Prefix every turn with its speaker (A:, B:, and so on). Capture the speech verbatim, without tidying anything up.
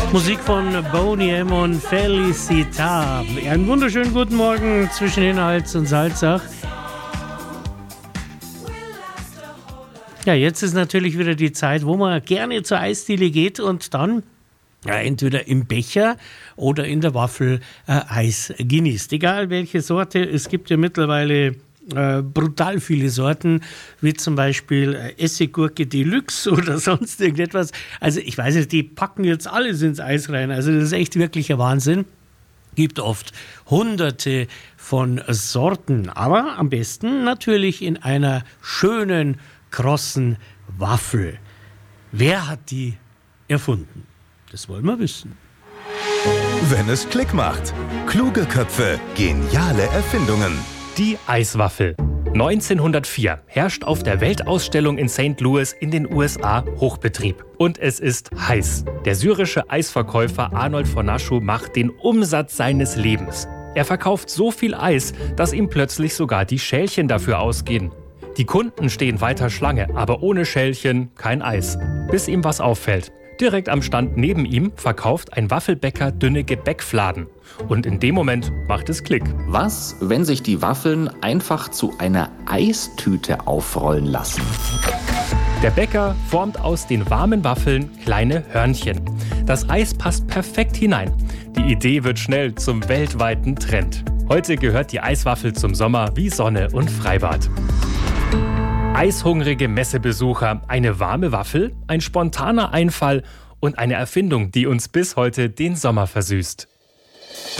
A: Musik von Boney M. und Felicita. Einen wunderschönen guten Morgen zwischen Hinhals und Salzach. Ja, jetzt ist natürlich wieder die Zeit, wo man gerne zur Eisdiele geht und dann ja, entweder im Becher oder in der Waffel äh, Eis genießt. Egal welche Sorte, es gibt ja mittlerweile Äh, brutal viele Sorten, wie zum Beispiel äh, Essiggurke Deluxe oder sonst irgendetwas. Also ich weiß nicht, die packen jetzt alles ins Eis rein. Also das ist echt wirklich ein Wahnsinn. Gibt oft hunderte von Sorten, aber am besten natürlich in einer schönen, krossen Waffel. Wer hat die erfunden? Das wollen wir wissen.
B: Wenn es Klick macht. Kluge Köpfe, geniale Erfindungen.
C: Die Eiswaffel. neunzehnhundertvier herrscht auf der Weltausstellung in Sankt Louis in den U S A Hochbetrieb. Und es ist heiß. Der syrische Eisverkäufer Arnold von Naschow macht den Umsatz seines Lebens. Er verkauft so viel Eis, dass ihm plötzlich sogar die Schälchen dafür ausgehen. Die Kunden stehen weiter Schlange, aber ohne Schälchen kein Eis. Bis ihm was auffällt. Direkt am Stand neben ihm verkauft ein Waffelbäcker dünne Gebäckfladen. Und in dem Moment macht es Klick.
D: Was, wenn sich die Waffeln einfach zu einer Eistüte aufrollen lassen?
C: Der Bäcker formt aus den warmen Waffeln kleine Hörnchen. Das Eis passt perfekt hinein. Die Idee wird schnell zum weltweiten Trend. Heute gehört die Eiswaffel zum Sommer wie Sonne und Freibad. Eishungrige Messebesucher, eine warme Waffel, ein spontaner Einfall und eine Erfindung, die uns bis heute den Sommer versüßt.